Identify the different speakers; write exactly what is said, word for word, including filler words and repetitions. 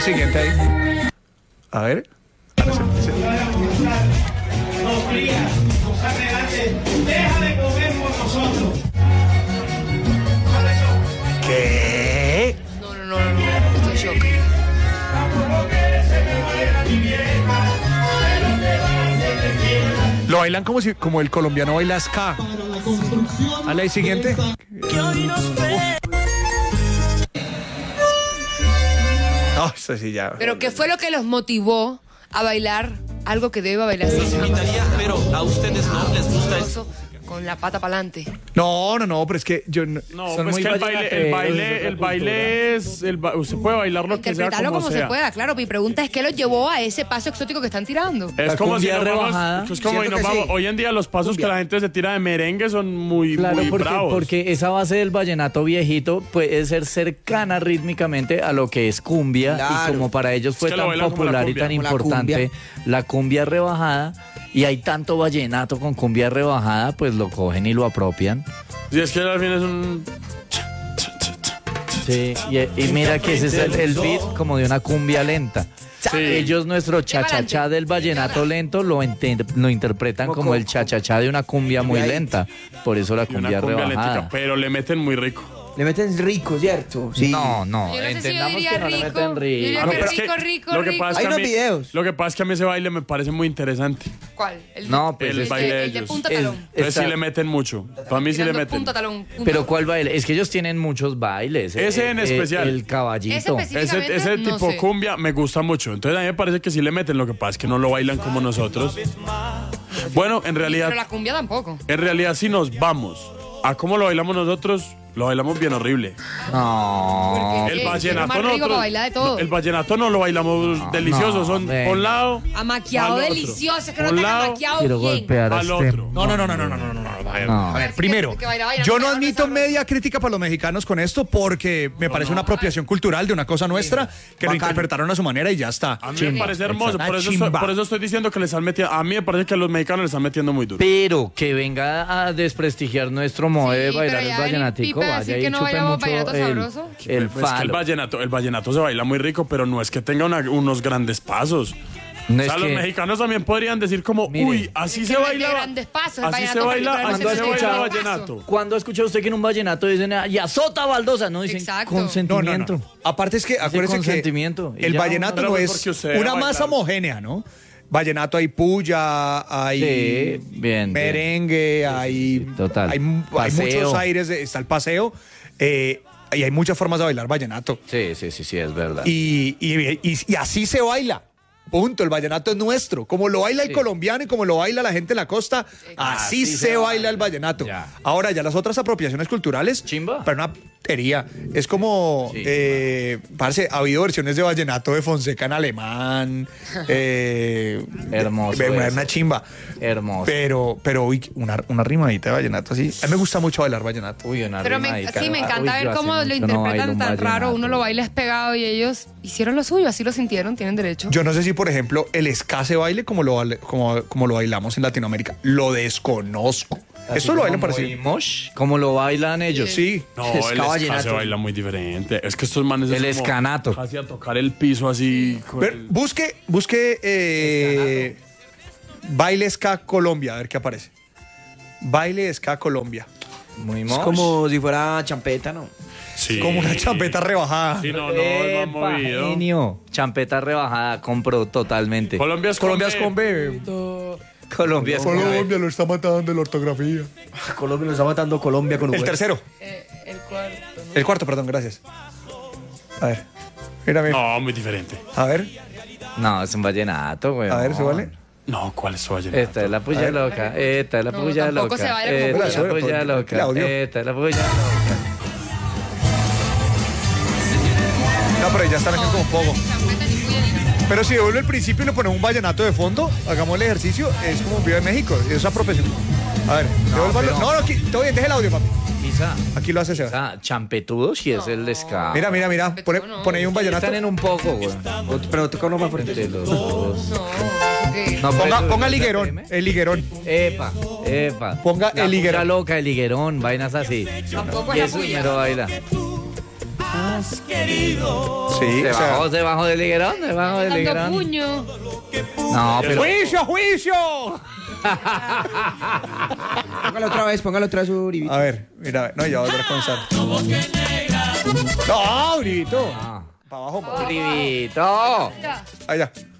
Speaker 1: siguiente ahí. A ver.
Speaker 2: Deja de comer por nosotros.
Speaker 1: ¿Qué?
Speaker 3: No, no, no, no, no. Estoy en shock.
Speaker 1: Lo bailan como si como el colombiano baila ska. A la siguiente. No, eso sí ya.
Speaker 3: Pero ¿qué fue lo que los motivó a bailar algo que debe bailar así?
Speaker 4: Pero a ustedes no les gusta eso.
Speaker 3: Con la pata para adelante.
Speaker 1: No, no, no, pero es que yo no.
Speaker 5: No,
Speaker 6: Son
Speaker 5: pues
Speaker 6: muy
Speaker 5: que el baile, el baile, el baile es, el ba- usted puede bailar lo que sea
Speaker 3: Interpretarlo
Speaker 5: como,
Speaker 3: como
Speaker 5: sea.
Speaker 3: se pueda, claro. Mi pregunta es, ¿qué los llevó a ese paso exótico que están tirando?
Speaker 5: Es
Speaker 6: La
Speaker 5: como si
Speaker 6: cumbia
Speaker 5: nos
Speaker 6: rebajada.
Speaker 5: vamos, es como si
Speaker 6: Siento
Speaker 5: nos
Speaker 6: que
Speaker 5: vamos.
Speaker 6: sí.
Speaker 5: Hoy en día los pasos que la gente se tira de merengue son muy,
Speaker 6: Claro,
Speaker 5: muy
Speaker 6: porque,
Speaker 5: bravos.
Speaker 6: porque esa base del vallenato viejito puede ser cercana rítmicamente a lo que es cumbia,
Speaker 7: Claro.
Speaker 6: y como para ellos fue
Speaker 5: Es que lo
Speaker 6: tan
Speaker 5: bailan como la
Speaker 6: popular y
Speaker 5: cumbia,
Speaker 6: tan
Speaker 7: como la
Speaker 6: importante
Speaker 7: cumbia.
Speaker 6: la cumbia rebajada, y hay tanto vallenato con cumbia rebajada, pues lo cogen y lo apropian.
Speaker 5: Si es que al fin es un...
Speaker 6: Sí, y, y mira que ese es el, el beat como de una cumbia lenta.
Speaker 5: Sí.
Speaker 6: Ellos nuestro cha-cha-cha del vallenato lento lo, ente- lo interpretan como el cha-cha-cha de una cumbia muy lenta. Por eso la
Speaker 5: y una
Speaker 6: cumbia
Speaker 5: cumbia
Speaker 6: rebajada.
Speaker 5: eléctrica, pero le meten muy rico.
Speaker 7: Le meten rico, ¿cierto? Sí.
Speaker 6: No, no,
Speaker 3: Yo no sé si yo
Speaker 6: entendamos
Speaker 3: diría
Speaker 6: que no le
Speaker 3: rico.
Speaker 6: meten
Speaker 3: Yo
Speaker 6: rico.
Speaker 3: diría
Speaker 5: Ah, no,
Speaker 3: que
Speaker 5: pero es
Speaker 3: rico,
Speaker 5: que
Speaker 3: rico,
Speaker 5: lo que
Speaker 3: rico.
Speaker 5: pasa es
Speaker 7: Hay
Speaker 5: que a
Speaker 7: unos
Speaker 5: mí-
Speaker 7: videos.
Speaker 5: Lo que pasa es que a mí ese baile me parece muy interesante.
Speaker 3: ¿Cuál? El,
Speaker 6: No, pues
Speaker 5: El
Speaker 6: es-
Speaker 5: baile de
Speaker 3: el de
Speaker 5: ellos.
Speaker 3: punta
Speaker 6: es-
Speaker 3: talón.
Speaker 5: Entonces
Speaker 6: Está-
Speaker 5: sí le meten mucho. Para mí sí le
Speaker 3: Tirando
Speaker 5: meten.
Speaker 3: punta talón. punta
Speaker 6: Pero
Speaker 3: talón.
Speaker 6: ¿cuál baile? Es que ellos tienen muchos bailes.
Speaker 5: Ese
Speaker 6: Eh,
Speaker 5: en
Speaker 6: eh,
Speaker 5: especial.
Speaker 6: El caballito.
Speaker 3: Ese específico.
Speaker 5: Ese, ese
Speaker 3: Específicamente, no
Speaker 5: tipo
Speaker 3: sé.
Speaker 5: cumbia me gusta mucho. Entonces a mí me parece que sí le meten. Lo que pasa es que no lo bailan como nosotros. Bueno, en realidad,
Speaker 3: Pero la cumbia tampoco.
Speaker 5: en realidad si nos vamos a cómo lo bailamos nosotros, lo bailamos bien horrible.
Speaker 6: No.
Speaker 5: El
Speaker 3: Eh,
Speaker 5: vallenato
Speaker 3: es más rico
Speaker 5: nosotros-
Speaker 3: para bailar de todo.
Speaker 5: no, el vallenato no lo bailamos delicioso. Son
Speaker 6: venga.
Speaker 5: por un lado,
Speaker 3: Amaquiado
Speaker 5: al otro.
Speaker 3: delicioso. Es que
Speaker 5: Por
Speaker 3: no
Speaker 5: un
Speaker 3: están
Speaker 5: lado,
Speaker 3: amaquiados
Speaker 6: Quiero
Speaker 3: bien.
Speaker 6: golpear a
Speaker 5: al
Speaker 6: este.
Speaker 5: otro.
Speaker 1: No, no, no, no, no, no, no, no, no. A ver,
Speaker 6: No.
Speaker 1: a ver, primero,
Speaker 3: Que baila, baila,
Speaker 1: yo no
Speaker 3: baila,
Speaker 1: admito
Speaker 3: baila.
Speaker 1: media crítica para los mexicanos con esto porque me parece una apropiación cultural de una cosa nuestra que lo
Speaker 7: Bacano.
Speaker 1: interpretaron a su manera y ya está.
Speaker 5: A mí me
Speaker 6: Chimba,
Speaker 5: parece hermoso.
Speaker 1: exacto.
Speaker 5: Por eso,
Speaker 1: Chimba.
Speaker 5: estoy, por eso estoy diciendo que les están metiendo. A mí me parece que a los mexicanos les están metiendo muy duro.
Speaker 6: Pero que venga a desprestigiar nuestro modo
Speaker 3: Sí,
Speaker 6: de
Speaker 3: pero
Speaker 6: bailar
Speaker 3: ya
Speaker 6: el
Speaker 3: venir
Speaker 6: vallenatico,
Speaker 3: Pipe a
Speaker 6: vaya
Speaker 3: decir
Speaker 6: y
Speaker 3: que no
Speaker 6: chupe
Speaker 3: bailamos
Speaker 6: mucho
Speaker 3: vallenato
Speaker 6: el,
Speaker 3: sabroso.
Speaker 6: el
Speaker 5: Pues es que el
Speaker 6: falo.
Speaker 5: vallenato, el vallenato se baila muy rico, pero no es que tenga una- unos grandes pasos.
Speaker 6: No
Speaker 5: O sea,
Speaker 6: es
Speaker 5: los
Speaker 6: que-
Speaker 5: mexicanos también podrían decir como,
Speaker 6: Mire.
Speaker 5: uy, así
Speaker 3: Es
Speaker 5: se
Speaker 3: que no es
Speaker 5: baila.
Speaker 3: de grandes pasos, el
Speaker 5: así se
Speaker 3: vallenato
Speaker 5: baila,
Speaker 3: particularmente
Speaker 5: así se
Speaker 6: se
Speaker 5: baila
Speaker 6: escucha
Speaker 5: vallenato.
Speaker 6: ¿Cuándo ha escuchado usted que en un vallenato dicen, "Ah, y azota baldosa"? No dicen
Speaker 3: Exacto.
Speaker 1: No, no,
Speaker 6: consentimiento.
Speaker 1: no. Aparte es que acuérdese que
Speaker 6: consentimiento, y
Speaker 1: el
Speaker 6: ya,
Speaker 1: vallenato
Speaker 5: pero
Speaker 1: no
Speaker 5: pues
Speaker 1: es
Speaker 5: porque usted
Speaker 1: una
Speaker 5: va a
Speaker 1: masa
Speaker 5: bailar.
Speaker 1: homogénea, ¿no? Vallenato hay puya, hay
Speaker 6: Sí, bien,
Speaker 1: merengue, hay,
Speaker 6: total.
Speaker 1: hay, hay
Speaker 6: Paseo.
Speaker 1: muchos aires, de- está el paseo, eh, y hay muchas formas de bailar vallenato.
Speaker 6: Sí, sí, sí, sí, es verdad.
Speaker 1: Y, y- y- y así se baila. Punto, el vallenato es nuestro. Como lo baila el
Speaker 6: Sí.
Speaker 1: colombiano y como lo baila la gente en la costa, así,
Speaker 6: Así
Speaker 1: se,
Speaker 6: se
Speaker 1: baila,
Speaker 6: baila.
Speaker 1: el vallenato.
Speaker 6: Ya.
Speaker 1: Ahora, ya las otras apropiaciones culturales,
Speaker 6: Chimba.
Speaker 1: pero una tería. Es como,
Speaker 6: Sí.
Speaker 1: eh, parce, ha habido versiones de vallenato de Fonseca en alemán. eh,
Speaker 6: Hermoso
Speaker 1: de- Una,
Speaker 6: eso.
Speaker 1: una chimba.
Speaker 6: Hermoso.
Speaker 1: Pero, pero uy, una, una rimadita de vallenato así. A mí me gusta mucho bailar vallenato.
Speaker 6: Uy, una
Speaker 3: Pero me,
Speaker 6: rimadita.
Speaker 3: sí, me
Speaker 6: Uy,
Speaker 3: encanta
Speaker 6: yo
Speaker 3: ver
Speaker 6: hace
Speaker 3: cómo lo
Speaker 6: mucho no
Speaker 3: interpretan
Speaker 6: bailo un
Speaker 3: tan raro.
Speaker 6: vallenato.
Speaker 3: Uno lo baila despegado y ellos hicieron lo suyo, así lo sintieron, tienen derecho.
Speaker 1: Yo no sé si, por ejemplo, el ska se baile como lo, baile- como, como lo bailamos en Latinoamérica. Lo desconozco.
Speaker 6: Así
Speaker 1: Esto lo bailan
Speaker 6: como
Speaker 1: parecido.
Speaker 6: muy mosh, como lo bailan ellos.
Speaker 1: Sí.
Speaker 5: No,
Speaker 7: Es
Speaker 5: el ska
Speaker 7: caballenato.
Speaker 5: se baila muy diferente. Es que estos manes es
Speaker 6: El
Speaker 5: como
Speaker 6: escanato.
Speaker 5: casi a tocar el piso así. con
Speaker 1: Ver,
Speaker 5: el-
Speaker 1: busque, busque eh, baile ska Colombia, a ver qué aparece. Baile ska Colombia.
Speaker 6: Muy
Speaker 7: Es
Speaker 6: mosh.
Speaker 7: como si fuera champeta, ¿no?
Speaker 5: Sí.
Speaker 1: Como una champeta rebajada.
Speaker 5: Sí, no, no, es más
Speaker 6: Epa,
Speaker 5: movido.
Speaker 6: genio. Champeta rebajada, compro totalmente.
Speaker 5: Colombia es
Speaker 1: Colombia es
Speaker 5: con
Speaker 1: con
Speaker 5: B.
Speaker 1: B.
Speaker 6: Colombia es con B.
Speaker 1: Colombia lo está matando la ortografía.
Speaker 7: Colombia nos está matando Colombia con
Speaker 1: El tercero.
Speaker 3: Eh, el cuarto.
Speaker 1: El cuarto, perdón, gracias. A ver. Mira, mira.
Speaker 5: No, muy diferente.
Speaker 1: A ver,
Speaker 6: No, es un vallenato, güey.
Speaker 1: a ver, ¿se vale?
Speaker 5: No, ¿cuál es su vallenato?
Speaker 6: Esta es la puya loca, esta es la
Speaker 3: No,
Speaker 6: puya
Speaker 3: tampoco
Speaker 6: loca.
Speaker 3: se baila como
Speaker 6: Esta es la
Speaker 1: puya.
Speaker 6: puya loca,
Speaker 1: Claudio.
Speaker 6: esta es la puya loca.
Speaker 1: No, pero ya están haciendo como poco.
Speaker 3: Champeta ni puya ni nada.
Speaker 1: Pero si devuelve el principio y le ponemos un vallenato de fondo, hagamos el ejercicio, es como un video de México, es una profesión. A ver, devuélvalo.
Speaker 6: pero-
Speaker 1: No, no, aquí, todo bien, deje el audio, papi.
Speaker 6: Quizá,
Speaker 1: Aquí lo hace Seba.
Speaker 6: quizá, champetudo si es el ska.
Speaker 1: Mira, mira, mira, pone,
Speaker 3: no.
Speaker 1: pone ahí un vallenato.
Speaker 6: Están en un poco, güey.
Speaker 7: Pero toca uno más fuerte.
Speaker 6: Entre los dos.
Speaker 3: No, ok.
Speaker 6: No,
Speaker 1: Ponga,
Speaker 6: pero-
Speaker 1: ponga el liguerón, el liguerón.
Speaker 6: Epa, epa.
Speaker 1: Ponga
Speaker 6: La
Speaker 1: el
Speaker 6: puya
Speaker 1: higuerón.
Speaker 6: loca, el higuerón, vainas así.
Speaker 3: Tampoco
Speaker 6: Y
Speaker 3: es
Speaker 6: eso
Speaker 3: la puya.
Speaker 6: primero baila.
Speaker 4: más querido.
Speaker 1: Sí, o sea,
Speaker 6: Debajo, debajo del higuerón, debajo del
Speaker 3: Dando
Speaker 6: higuerón.
Speaker 3: puño.
Speaker 6: No, pero
Speaker 1: ¡Juicio, juicio!
Speaker 7: Póngalo otra vez, póngalo otra vez, Uribito.
Speaker 1: A ver, mira, no, ya voy a volver a comenzar. No, Uribito. Para abajo, pa' abajo.
Speaker 6: Uribito.
Speaker 3: Ya.
Speaker 1: Ahí ya.